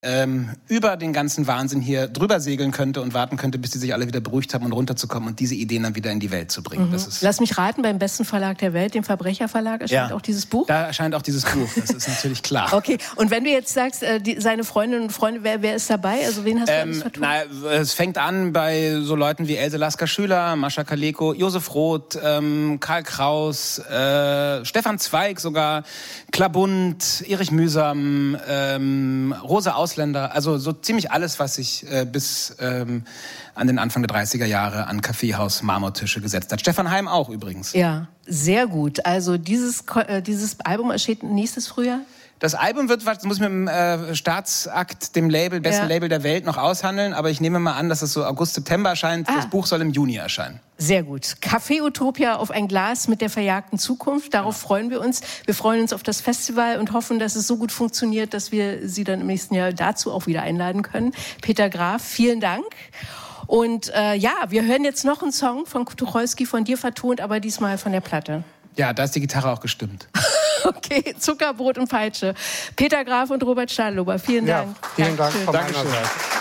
über den ganzen Wahnsinn hier drüber segeln könnte und warten könnte, bis die sich alle wieder beruhigt haben und runterzukommen und diese Ideen dann wieder in die Welt zu bringen. Das ist Lass mich raten, beim besten Verlag der Welt, dem Verbrecherverlag, erscheint auch dieses Buch? Da erscheint auch dieses Buch, das ist natürlich klar. Okay, und wenn du jetzt sagst, seine Freundinnen und Freunde, wer ist dabei? Also wen hast du alles vertont? Es fängt an bei so Leuten wie Else Lasker-Schüler, Mascha Kaleko, Josef Roth, Karl Kraus, Stefan Zweig sogar, Klabund, Erich Mühsam, Rosa Ausländer, also so ziemlich alles, was sich bis an den Anfang der 30er Jahre an Kaffeehaus-Marmortische gesetzt hat. Stefan Heim auch übrigens. Ja, sehr gut. Also dieses Album erscheint nächstes Frühjahr? Das Album muss mit dem Staatsakt, dem besten Label der Welt, noch aushandeln. Aber ich nehme mal an, dass es so August, September erscheint. Das Buch soll im Juni erscheinen. Sehr gut. Café Utopia auf ein Glas mit der verjagten Zukunft. Darauf freuen wir uns. Wir freuen uns auf das Festival und hoffen, dass es so gut funktioniert, dass wir Sie dann im nächsten Jahr dazu auch wieder einladen können. Peter Graf, vielen Dank. Und wir hören jetzt noch einen Song von Tucholsky, von dir vertont, aber diesmal von der Platte. Ja, da ist die Gitarre auch gestimmt. Okay, Zuckerbrot und Peitsche. Peter Graf und Robert Stadlober, vielen Dank. Vielen Dank von meiner Seite.